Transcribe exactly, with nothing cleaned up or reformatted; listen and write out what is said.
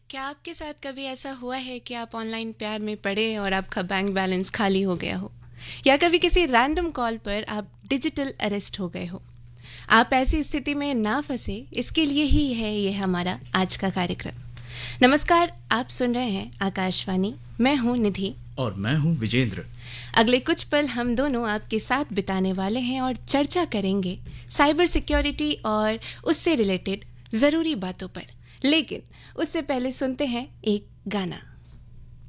क्या आपके साथ कभी ऐसा हुआ है कि आप ऑनलाइन प्यार में पड़े और आपका बैंक बैलेंस खाली हो गया हो, या कभी किसी रैंडम कॉल पर आप डिजिटल अरेस्ट हो गए हो? आप ऐसी स्थिति में ना फंसे, इसके लिए ही है ये हमारा आज का कार्यक्रम। नमस्कार, आप सुन रहे हैं आकाशवाणी। मैं हूँ निधि और मैं हूँ विजेंद्र। अगले कुछ पल हम दोनों आपके साथ बिताने वाले हैं और चर्चा करेंगे साइबर सिक्योरिटी और उससे रिलेटेड ज़रूरी बातों पर। लेकिन उससे पहले सुनते हैं एक गाना।